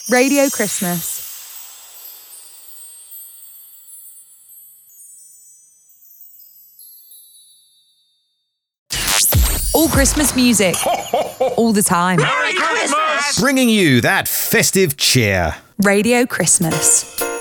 Radio Christmas. All Christmas music. All the time. Merry Christmas! Bringing you that festive cheer. Radio Christmas.